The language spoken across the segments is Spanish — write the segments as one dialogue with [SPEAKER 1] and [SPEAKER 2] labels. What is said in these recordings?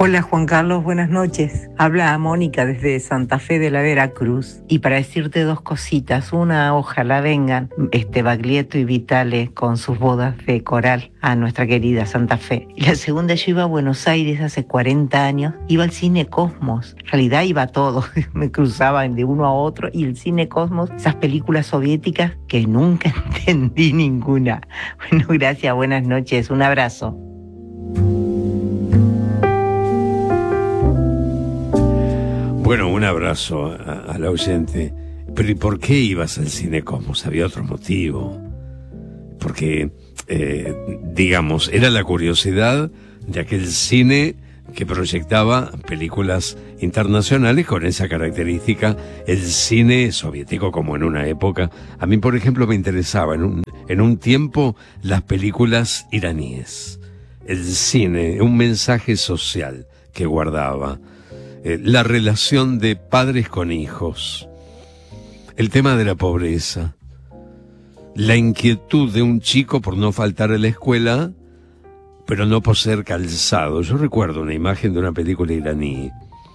[SPEAKER 1] Hola Juan Carlos, buenas noches. Habla Mónica desde Santa Fe de la Veracruz. Y para decirte dos cositas. Una, ojalá vengan Baglietto y Vitale con sus bodas de coral a nuestra querida Santa Fe. Y la segunda, yo iba a Buenos Aires hace 40 años, iba al Cine Cosmos. En realidad iba a todo, me cruzaban de uno a otro. Y el Cine Cosmos, esas películas soviéticas que nunca entendí ninguna. Bueno, gracias, buenas noches, un abrazo.
[SPEAKER 2] Bueno, un abrazo al oyente. Pero ¿y por qué ibas al Cine Cosmos? ¿Había otro motivo? Porque, digamos, era la curiosidad de aquel cine que proyectaba películas internacionales con esa característica, el cine soviético como en una época. A mí, por ejemplo, me interesaba en un tiempo las películas iraníes. El cine, un mensaje social que guardaba. La relación de padres con hijos, el tema de la pobreza, la inquietud de un chico por no faltar a la escuela, pero no por ser calzado. Yo recuerdo una imagen de una película iraní.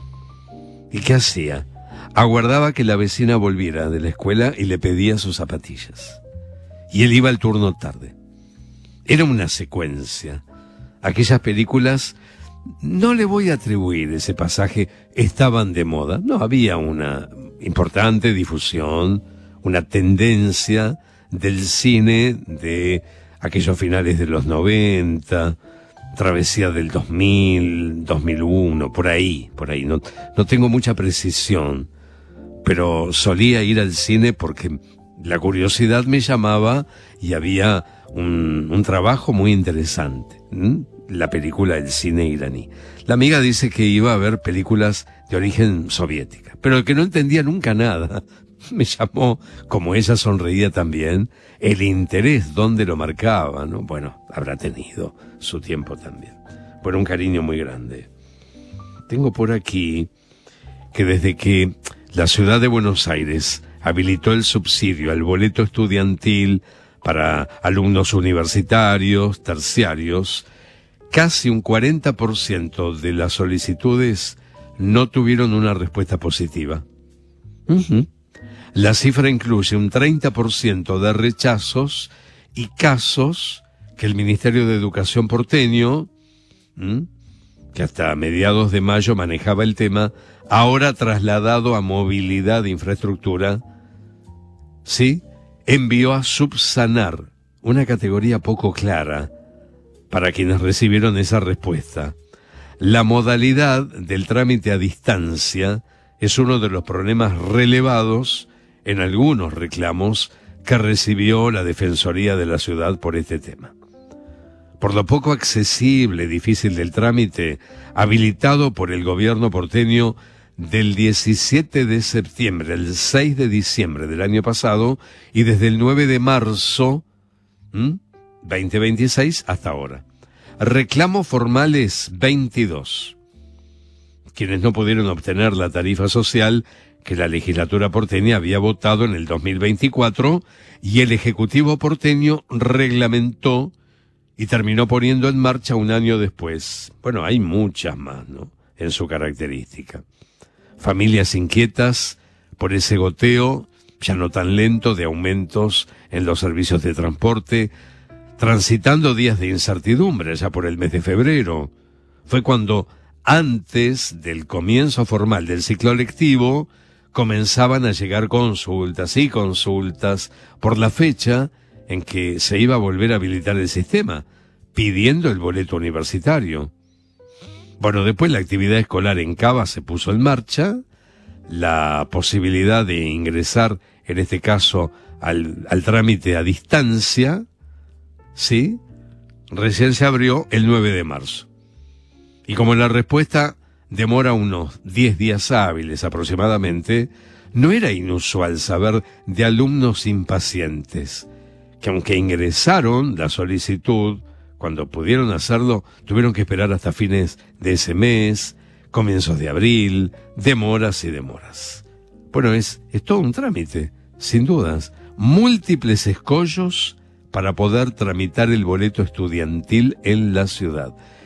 [SPEAKER 2] ¿Y qué hacía? Aguardaba que la vecina volviera de la escuela y le pedía sus zapatillas. Y él iba al turno tarde. Era una secuencia. Aquellas películas... No le voy a atribuir ese pasaje, estaban de moda. No, había una importante difusión, una tendencia del cine de aquellos finales de los 90, travesía del 2000, 2001, por ahí. No tengo mucha precisión, pero solía ir al cine porque la curiosidad me llamaba y había un trabajo muy interesante. La película del cine iraní. La amiga dice que iba a ver películas de origen soviética, pero que no entendía nunca nada. Me llamó, como ella sonreía también, el interés donde lo marcaba, ¿no? Bueno, habrá tenido su tiempo también. Por un cariño muy grande. Tengo por aquí que desde que la ciudad de Buenos Aires habilitó el subsidio al boleto estudiantil para alumnos universitarios, terciarios, casi un 40% de las solicitudes no tuvieron una respuesta positiva. La cifra incluye un 30% de rechazos y casos que el Ministerio de Educación porteño, que hasta mediados de mayo manejaba el tema, ahora trasladado a movilidad e infraestructura, sí, envió a subsanar una categoría poco clara para quienes recibieron esa respuesta. La modalidad del trámite a distancia es uno de los problemas relevados en algunos reclamos que recibió la Defensoría de la Ciudad por este tema. Por lo poco accesible y difícil del trámite, habilitado por el gobierno porteño del 17 de septiembre al 6 de diciembre del año pasado y desde el 9 de marzo, 2026 hasta ahora. Reclamos formales 22. Quienes no pudieron obtener la tarifa social que la legislatura porteña había votado en el 2024 y el Ejecutivo porteño reglamentó y terminó poniendo en marcha un año después. Bueno, hay muchas más, ¿no?, en su característica. Familias inquietas por ese goteo, ya no tan lento, de aumentos en los servicios de transporte, transitando días de incertidumbre ya por el mes de febrero. Fue cuando, antes del comienzo formal del ciclo lectivo, comenzaban a llegar consultas y consultas por la fecha en que se iba a volver a habilitar el sistema, pidiendo el boleto universitario. Bueno, después la actividad escolar en Cava se puso en marcha, la posibilidad de ingresar, en este caso, al trámite a distancia, ¿sí?, recién se abrió el 9 de marzo. Y como la respuesta demora unos 10 días hábiles aproximadamente, no era inusual saber de alumnos impacientes, que aunque ingresaron la solicitud, cuando pudieron hacerlo, tuvieron que esperar hasta fines de ese mes, comienzos de abril, demoras y demoras. Bueno, es todo un trámite, sin dudas, múltiples escollos para poder tramitar el boleto estudiantil en la ciudad.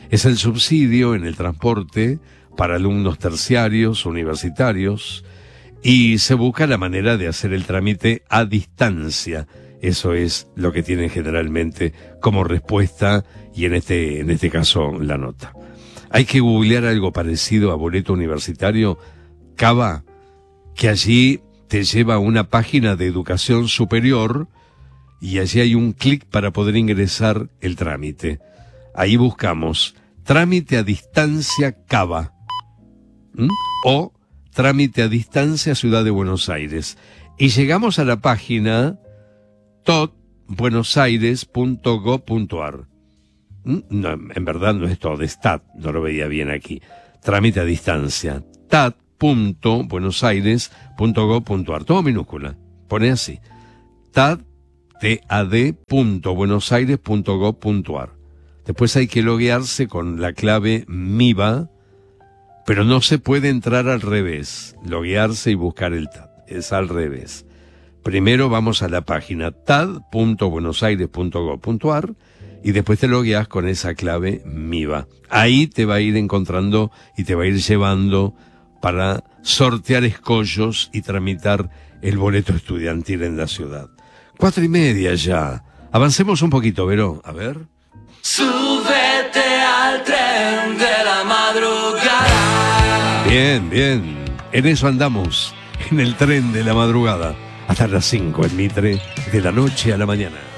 [SPEAKER 2] Es el subsidio en el transporte para alumnos terciarios, universitarios, y se busca la manera de hacer el trámite a distancia. Eso es lo que tienen generalmente como respuesta, y en este caso la nota. Hay que googlear algo parecido a boleto universitario, Cava, que allí te lleva a una página de educación superior y allí hay un clic para poder ingresar el trámite. Ahí buscamos trámite a distancia Cava, o trámite a distancia Ciudad de Buenos Aires, y llegamos a la página todbuenosaires.gov.ar. No, en verdad no es Todestat, no lo veía bien aquí. Trámite a distancia, tad.buenosaires.gov.ar, todo minúscula, pone así, tad.buenosaires.gov.ar. Después hay que loguearse con la clave MIVA, pero no se puede entrar al revés, loguearse y buscar el TAD, es al revés. Primero vamos a la página tad.buenosaires.gov.ar y después te logueas con esa clave MIVA. Ahí te va a ir encontrando y te va a ir llevando para sortear escollos y tramitar el boleto estudiantil en la ciudad. 4:30 ya. Avancemos un poquito, Vero. A ver.
[SPEAKER 3] Súbete al tren de la madrugada.
[SPEAKER 2] Bien, bien. En eso andamos, en el tren de la madrugada. Hasta las 5 en Mitre, de la noche a la mañana.